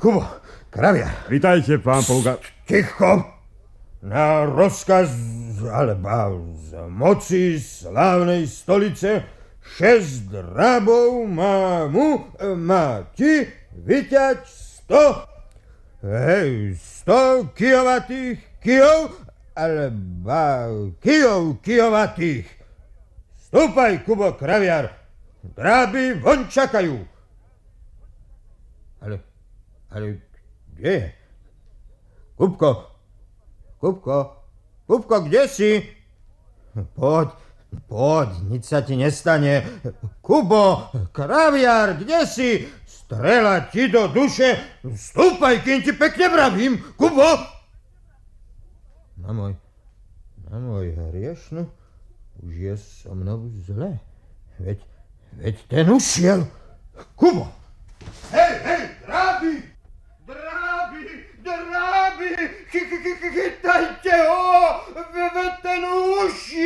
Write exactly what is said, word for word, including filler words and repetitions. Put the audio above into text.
Kubo, kravia. Vitajte, pán Polga. Ticho. Na rozkaz, alebo z moci slávnej stolice, šesť drábov má mu, má ti vyťať sto, hej, sto kijovatých kijov, alebo kijov kijovatých. Stúpaj, Kubo, kraviar, dráby von čakajú. Ale, ale, kde je? Kubko, Kubko, Kubko, kde si? Poď, poď, nič sa ti nestane. Kubo, kraviar, kde si? Strela ti do duše. Stúpaj, kým ti pekne vravím. Kubo! Na môj, na môj hriešnu, už je so mnou zle. Veď, veď ten ušiel. Kubo! Hej, hej, dráby! Dráby! Dráby! Chytajte ho! Veď ten ušiel!